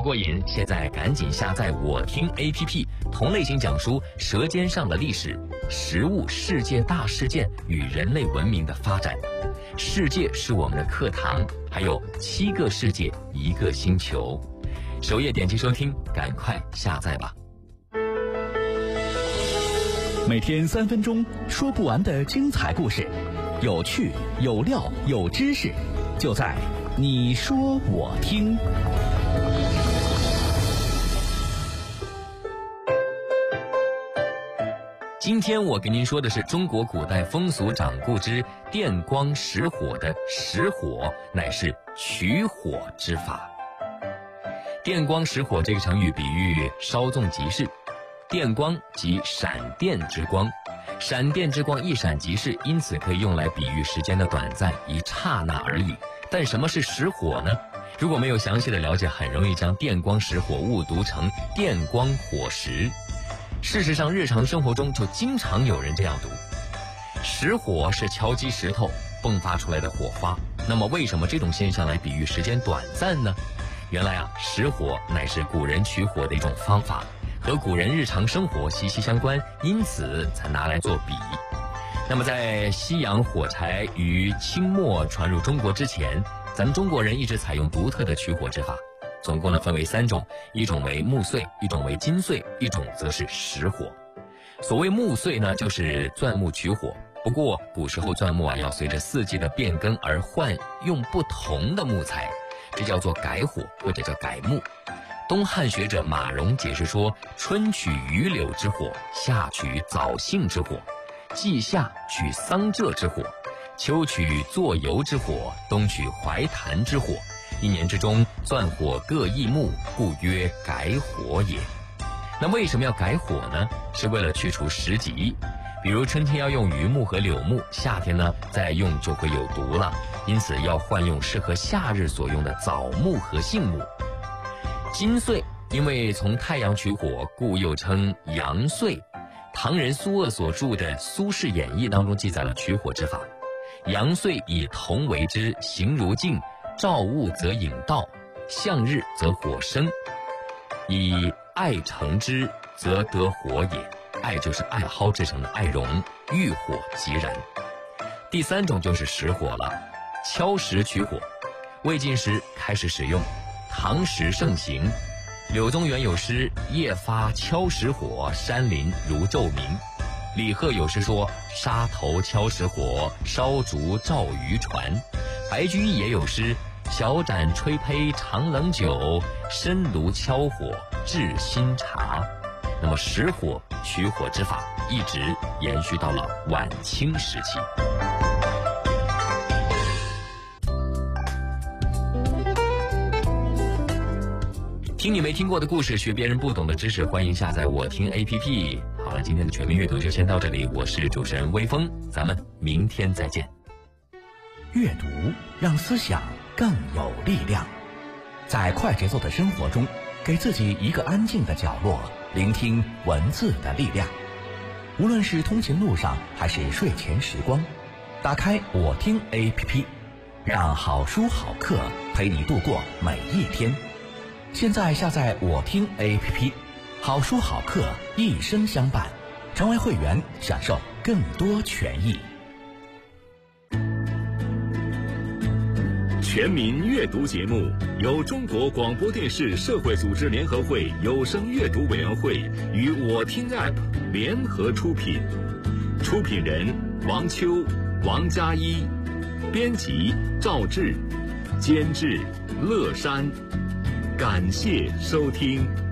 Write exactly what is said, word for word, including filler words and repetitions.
过瘾，现在赶紧下载我听 A P P， 同类型讲述舌尖上的历史、食物、世界大事件与人类文明的发展。世界是我们的课堂，还有七个世界一个星球。首页点击收听，赶快下载吧。 每天三分钟，说不完的精彩故事，有趣有料有知识，就在你说我听。 今天我跟您说的是中国古代风俗掌故之电光石火的石火，乃是取火之法。电光石火这个成语比喻稍纵即逝，电光即闪电之光，闪电之光一闪即逝，因此可以用来比喻时间的短暂，一刹那而已。但什么是石火呢？如果没有详细的了解，很容易将电光石火误读成电光火石。事实上，日常生活中就经常有人这样读。石火是敲击石头迸发出来的火花，那么为什么这种现象来比喻时间短暂呢？原来啊，石火乃是古人取火的一种方法，和古人日常生活息息相关，因此才拿来做比。那么在西洋火柴于清末传入中国之前，咱们中国人一直采用独特的取火之法，总共呢分为三种，一种为木燧，一种为金燧，一种则是石火。所谓木燧呢，就是钻木取火，不过古时候钻木啊要随着四季的变更而换用不同的木材，这叫做改火或者叫改木。东汉学者马融解释说，春取榆柳之火，夏取枣杏之火，季夏取桑柘之火，秋取坐油之火，冬取槐檀之火，一年之中钻火各异木，故曰改火也。那为什么要改火呢？是为了去除时疾，比如春天要用榆木和柳木，夏天呢再用就会有毒了，因此要换用适合夏日所用的枣木和杏木。金燧因为从太阳取火，故又称阳燧。唐人苏锷所著的《苏轼演义》当中记载了取火之法。阳燧以铜为之，形如镜，照物则引道，向日则火生，以艾成之则得火也。艾就是艾蒿制成的艾绒，遇火即燃。第三种就是石火了，敲石取火。魏晋时开始使用，唐时盛行。柳宗元有诗夜发敲石火，山林如昼明。李贺有诗说沙头敲石火，烧竹照渔船。白居易也有诗小盏吹胚长冷酒，深炉敲火制新茶。那么石火取火之法一直延续到了晚清时期。听你没听过的故事，学别人不懂的知识，欢迎下载我听 A P P。 好了，今天的全民阅读就先到这里，我是主持人微风，咱们明天再见。 阅读让思想更有力量，在快节奏的生活中，给自己一个安静的角落，聆听文字的力量。无论是通勤路上还是睡前时光，打开我听 A P P， 让好书好课陪你度过每一天。现在下载我听 A P P， 好书好课一生相伴，成为会员享受更多权益。 全民阅读节目由中国广播电视社会组织联合会有声阅读委员会与我听 App 联合出品，出品人王秋、王佳一，编辑赵志，监制乐山。感谢收听。